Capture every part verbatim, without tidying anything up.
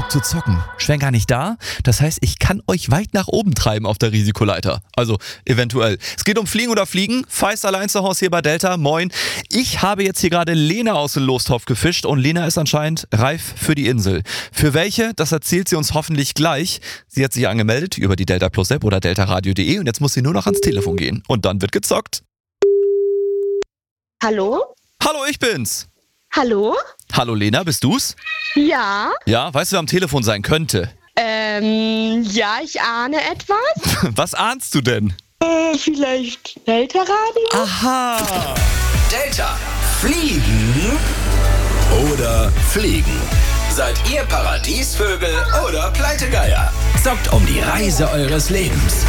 Bock zu zocken? Schwenker nicht da? Das heißt, ich kann euch weit nach oben treiben auf der Risikoleiter. Also eventuell. Es geht um Fliegen oder Fliegen. Feist allein zu Hause hier bei Delta. Moin. Ich habe jetzt hier gerade Lena aus dem Lostopf gefischt und Lena ist anscheinend reif für die Insel. Für welche? Das erzählt sie uns hoffentlich gleich. Sie hat sich angemeldet über die Delta Plus App oder deltaradio punkt de und jetzt muss sie nur noch ans Telefon gehen. Und dann wird gezockt. Hallo? Hallo, ich bin's. Hallo? Hallo Lena, bist du's? Ja? Ja, weißt du, wer am Telefon sein könnte? Ähm, ja, ich ahne etwas. Was ahnst du denn? Äh, vielleicht Delta-Radio? Aha. Delta. Fliegen oder Fliegen? Seid ihr Paradiesvögel oder Pleitegeier? Zockt um die Reise eures Lebens.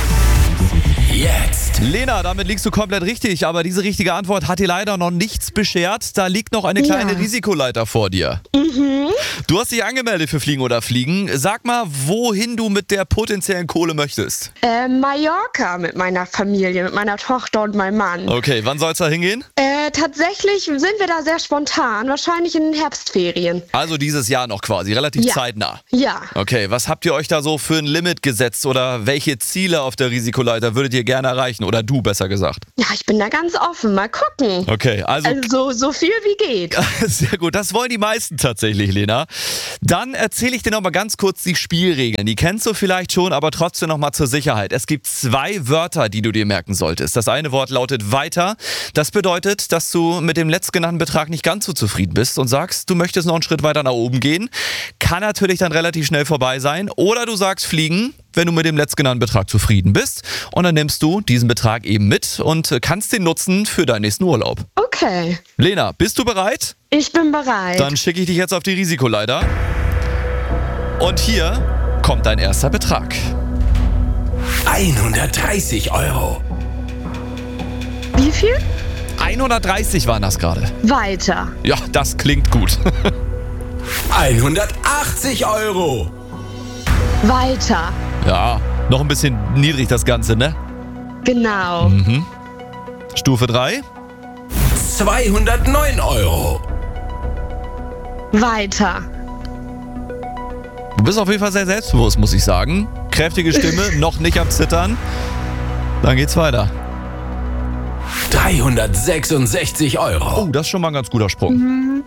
Jetzt. Lena, damit liegst du komplett richtig, aber diese richtige Antwort hat dir leider noch nichts beschert. Da liegt noch eine kleine Ja. Risikoleiter vor dir. Mhm. Du hast dich angemeldet für Fliegen oder Fliegen. Sag mal, wohin du mit der potenziellen Kohle möchtest. Äh, Mallorca mit meiner Familie, mit meiner Tochter und meinem Mann. Okay, wann soll's da hingehen? Äh, tatsächlich sind wir da sehr spontan, wahrscheinlich in den Herbstferien. Also dieses Jahr noch quasi, relativ Ja. zeitnah. Ja. Okay, was habt ihr euch da so für ein Limit gesetzt oder welche Ziele auf der Risikoleiter würdet ihr gerne erreichen? Oder du, besser gesagt. Ja, ich bin da ganz offen, mal gucken. Okay, also... Also so, so viel wie geht. Sehr gut, das wollen die meisten tatsächlich, Lena. Dann erzähle ich dir noch mal ganz kurz die Spielregeln. Die kennst du vielleicht schon, aber trotzdem noch mal zur Sicherheit. Es gibt zwei Wörter, die du dir merken solltest. Das eine Wort lautet weiter. Das bedeutet, dass du mit dem letztgenannten Betrag nicht ganz so zufrieden bist und sagst, du möchtest noch einen Schritt weiter nach oben gehen. Kann natürlich dann relativ schnell vorbei sein. Oder du sagst fliegen, wenn du mit dem letztgenannten Betrag zufrieden bist. Und dann nimmst du diesen Betrag eben mit und kannst den nutzen für deinen nächsten Urlaub. Okay, Lena, bist du bereit? ich bin bereit. Dann schicke ich dich jetzt auf die Risikoleiter. Und hier kommt dein erster Betrag. hundertdreißig Euro. Wie viel? hundertdreißig waren das gerade. Weiter. Ja, das klingt gut. hundertachtzig Euro. Weiter. Ja, noch ein bisschen niedrig das Ganze, ne? Genau. Mhm. Stufe drei. zweihundertneun Euro. Weiter. Du bist auf jeden Fall sehr selbstbewusst, muss ich sagen. Kräftige Stimme, noch nicht am Zittern. Dann geht's weiter. dreihundertsechsundsechzig Euro. Oh, das ist schon mal ein ganz guter Sprung.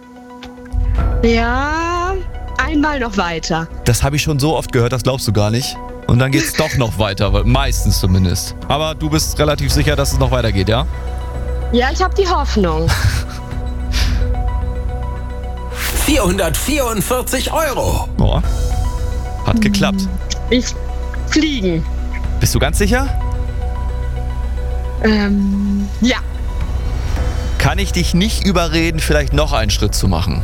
Ja, einmal noch weiter. Das habe ich schon so oft gehört, das glaubst du gar nicht. Und dann geht's doch noch weiter, weil- meistens zumindest. Aber du bist relativ sicher, dass es noch weitergeht, ja? Ja, ich habe die Hoffnung. vierhundertvierundvierzig Euro. Boah. Hat geklappt. Ich fliegen. Bist du ganz sicher? Ähm, ja. Kann ich dich nicht überreden, vielleicht noch einen Schritt zu machen?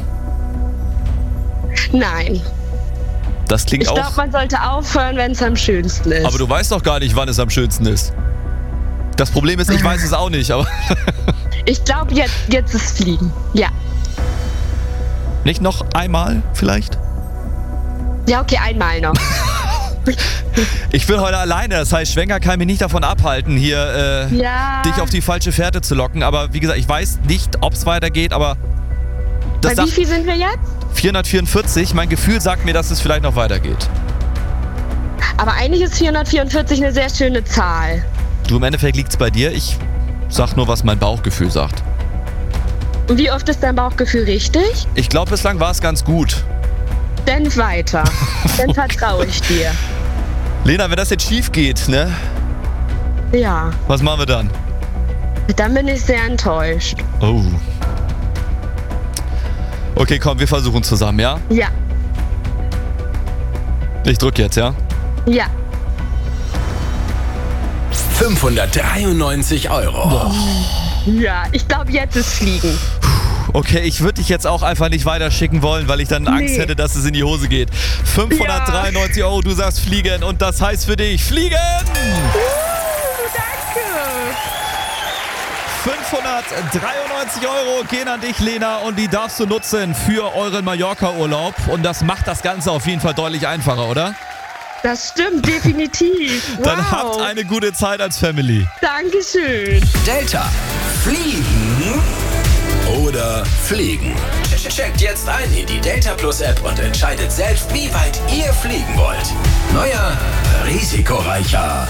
Nein. Das klingt Ich auch... glaube, man sollte aufhören, wenn es am schönsten ist. Aber du weißt doch gar nicht, wann es am schönsten ist. Das Problem ist, ich weiß es auch nicht, aber... Ich glaube, jetzt, jetzt ist Fliegen. Ja. Nicht noch einmal vielleicht? Ja, okay, einmal noch. Ich bin heute alleine, das heißt, Schwenker kann mich nicht davon abhalten, hier äh, Ja. dich auf die falsche Fährte zu locken. Aber wie gesagt, ich weiß nicht, ob es weitergeht, aber das Bei wie sagt viel sind wir jetzt? vierhundertvierundvierzig. Mein Gefühl sagt mir, dass es vielleicht noch weitergeht. Aber eigentlich ist vierhundertvierundvierzig eine sehr schöne Zahl. Du, im Endeffekt liegt es bei dir. Ich sag nur, was mein Bauchgefühl sagt. Und wie oft ist dein Bauchgefühl richtig? Ich glaube, bislang war es ganz gut. Dann weiter. Dann vertraue ich dir. Lena, wenn das jetzt schief geht, ne? Ja. Was machen wir dann? Dann bin ich sehr enttäuscht. Oh. Okay, komm, wir versuchen zusammen, ja? Ja. Ich drück jetzt, ja? Ja. fünfhundertdreiundneunzig Euro. Ja. Ich glaube, jetzt ist Fliegen. Okay, ich würde dich jetzt auch einfach nicht weiterschicken wollen, weil ich dann Angst Nee. hätte, dass es in die Hose geht. fünfhundertdreiundneunzig Euro, du sagst fliegen und das heißt für dich fliegen! Uh, danke. fünfhundertdreiundneunzig Euro gehen an dich, Lena, und die darfst du nutzen für euren Mallorca-Urlaub. Und das macht das Ganze auf jeden Fall deutlich einfacher, oder? Das stimmt, definitiv. Wow. Dann habt eine gute Zeit als Family. Dankeschön. Delta. Fliegen oder Fliegen? Checkt jetzt ein in die Delta Plus App und entscheidet selbst, wie weit ihr fliegen wollt. Neuer, risikoreicher.